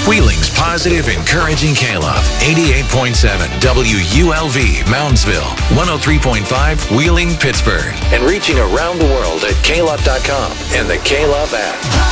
Wheeling's positive, encouraging K-Love. 88.7 WULV, Moundsville. 103.5 Wheeling, Pittsburgh. And reaching around the world at klove.com and the K-Love app.